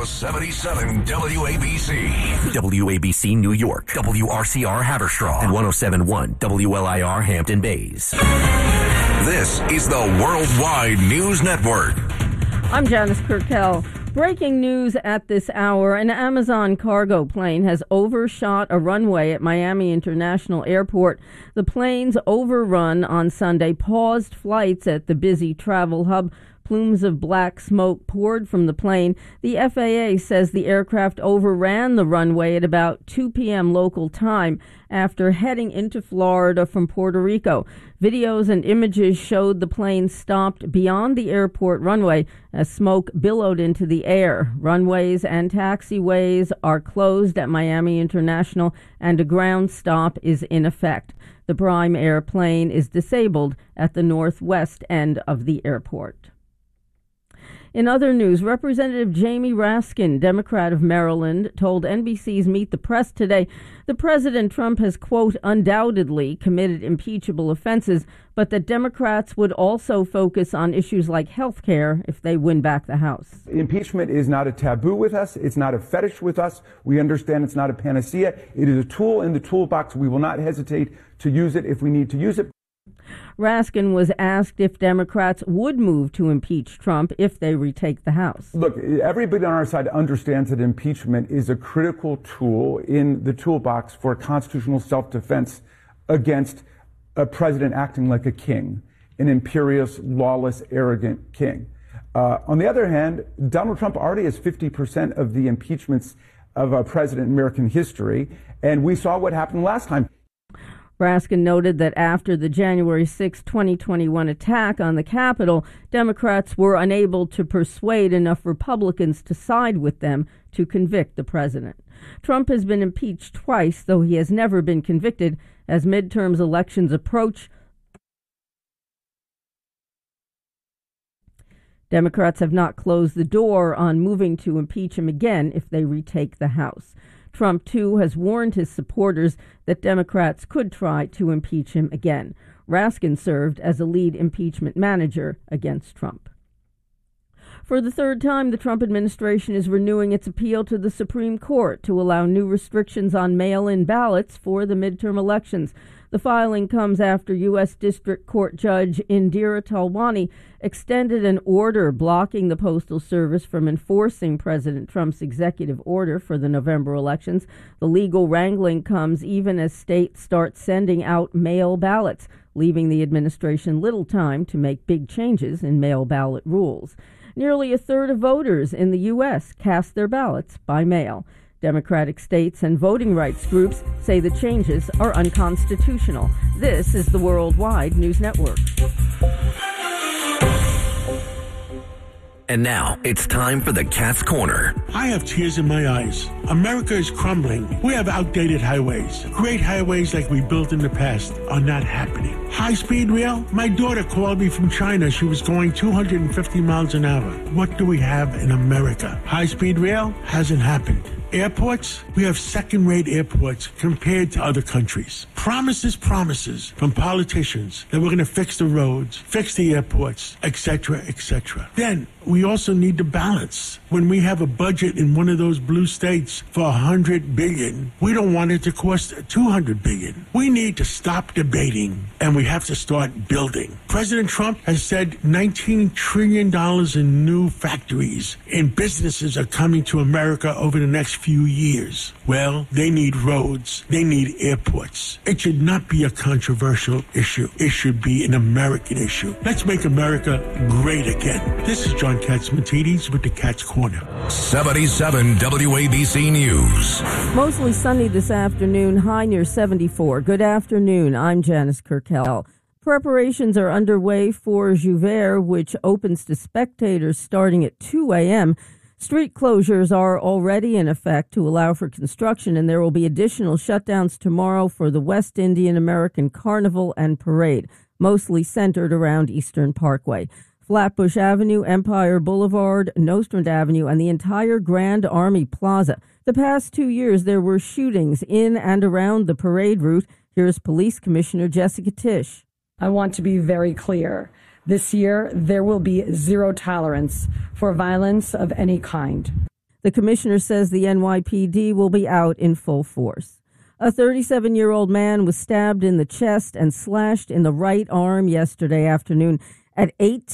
77 WABC. WABC New York, WRCR Haverstraw, and 107.1 WLIR Hampton Bays. This is the Worldwide News Network. I'm Janice Kurkel. Breaking news at this hour, an Amazon cargo plane has overshot a runway at Miami International Airport. The plane's overrun on Sunday paused flights at the busy travel hub. Plumes of black smoke poured from the plane. The FAA says the aircraft overran the runway at about 2 p.m. local time after heading into Florida from Puerto Rico. Videos and images showed the plane stopped beyond the airport runway as smoke billowed into the air. Runways and taxiways are closed at Miami International, and a ground stop is in effect. The Prime airplane is disabled at the northwest end of the airport. In other news, Representative Jamie Raskin, Democrat of Maryland, told NBC's Meet the Press today that President Trump has, quote, undoubtedly committed impeachable offenses, but that Democrats would also focus on issues like health care if they win back the House. Impeachment is not a taboo with us. It's not a fetish with us. We understand it's not a panacea. It is a tool in the toolbox. We will not hesitate to use it if we need to use it. Raskin was asked if Democrats would move to impeach Trump if they retake the House. Look, everybody on our side understands that impeachment is a critical tool in the toolbox for constitutional self-defense against a president acting like a king, an imperious, lawless, arrogant king. On the other hand, Donald Trump already has 50% of the impeachments of a president in American history, and we saw what happened last time. Raskin noted that after the January 6, 2021 attack on the Capitol, Democrats were unable to persuade enough Republicans to side with them to convict the president. Trump has been impeached twice, though he has never been convicted. As midterms elections approach, Democrats have not closed the door on moving to impeach him again if they retake the House. Trump, too, has warned his supporters that Democrats could try to impeach him again. Raskin served as a lead impeachment manager against Trump. For the third time, the Trump administration is renewing its appeal to the Supreme Court to allow new restrictions on mail-in ballots for the midterm elections. The filing comes after U.S. District Court Judge Indira Talwani extended an order blocking the Postal Service from enforcing President Trump's executive order for the November elections. The legal wrangling comes even as states start sending out mail ballots, leaving the administration little time to make big changes in mail ballot rules. Nearly a third of voters in the U.S. cast their ballots by mail. Democratic states and voting rights groups say the changes are unconstitutional. This is the Worldwide News Network. And now it's time for the Cat's Corner. I have tears in my eyes. America is crumbling. We have outdated highways. Great highways like we built in the past are not happening. High-speed rail? My daughter called me from China. She was going 250 miles an hour. What do we have in America? High-speed rail hasn't happened. Airports? We have second-rate airports compared to other countries. Promises from politicians that we're going to fix the roads, fix the airports, etc., etc. Then we also need to balance. When we have a budget in one of those blue states for $100 billion, we don't want it to cost $200 billion. We need to stop debating, and we have to start building. President Trump has said $19 trillion in new factories and businesses are coming to America over the next few years. Well, they need roads. They need airports. It should not be a controversial issue. It should be an American issue. Let's make America great again. This is John Catsimatidis with the Cat's Corner. 77 WABC News. Mostly sunny this afternoon, high near 74. Good afternoon. I'm Janice Kurkel. Preparations are underway for Jouvert, which opens to spectators starting at 2 a.m. Street closures are already in effect to allow for construction, and there will be additional shutdowns tomorrow for the West Indian American Carnival and Parade, mostly centered around Eastern Parkway. Flatbush Avenue, Empire Boulevard, Nostrand Avenue, and the entire Grand Army Plaza. The past 2 years, there were shootings in and around the parade route. Here's Police Commissioner Jessica Tisch. I want to be very clear. This year, there will be zero tolerance for violence of any kind. The commissioner says the NYPD will be out in full force. A 37-year-old man was stabbed in the chest and slashed in the right arm yesterday afternoon at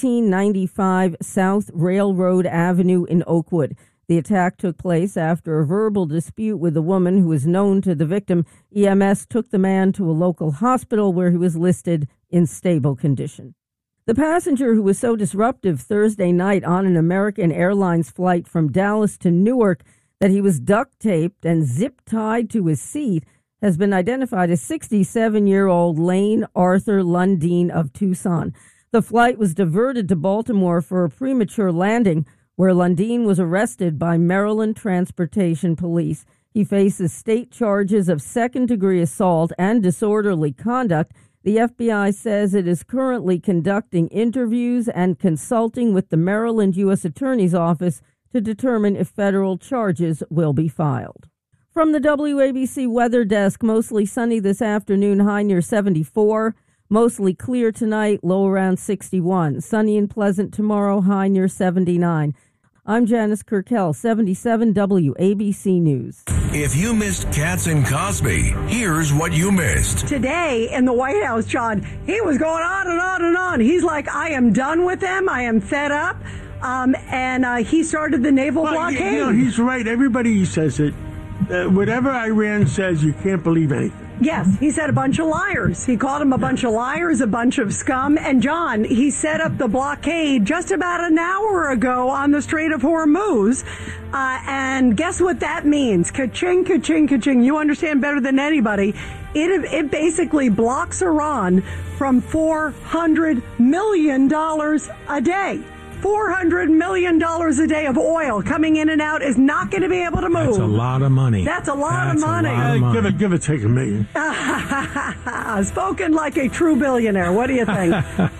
1895 South Railroad Avenue in Oakwood. The attack took place after a verbal dispute with a woman who was known to the victim. EMS took the man to a local hospital where he was listed in stable condition. The passenger who was so disruptive Thursday night on an American Airlines flight from Dallas to Newark that he was duct-taped and zip-tied to his seat has been identified as 67-year-old Lane Arthur Lundeen of Tucson. The flight was diverted to Baltimore for a premature landing, where Lundeen was arrested by Maryland Transportation Police. He faces state charges of second-degree assault and disorderly conduct. The FBI says it is currently conducting interviews and consulting with the Maryland U.S. Attorney's Office to determine if federal charges will be filed. From the WABC Weather Desk, mostly sunny this afternoon, high near 74. Mostly clear tonight, low around 61. Sunny and pleasant tomorrow, high near 79. I'm Janice Kirkell, 77 WABC News. If you missed Katz and Cosby, here's what you missed. Today in the White House, John, he was going on and on and on. He's like, I am done with them. I am fed up. And he started the naval blockade. You know, he's right. Everybody says it. Whatever Iran says, you can't believe anything. Yes, he said a bunch of liars. He called them a bunch of liars, a bunch of scum. And, John, he set up the blockade just about an hour ago on the Strait of Hormuz. And guess what that means? Ka-ching, ka-ching, ka-ching. You understand better than anybody. It basically blocks Iran from $400 million a day. $400 million a day of oil coming in and out is not going to be able to move. That's a lot of money. That's a lot of money. Give it, take $1 million. Spoken like a true billionaire. What do you think?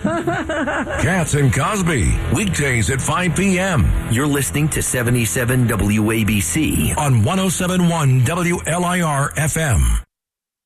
Katz and Cosby, weekdays at 5 p.m. You're listening to 77 WABC on 107.1 WLIR FM.